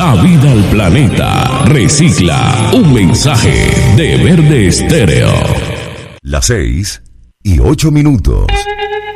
Da vida al planeta. Recicla. Un mensaje de Verde Estéreo. Las 6:08.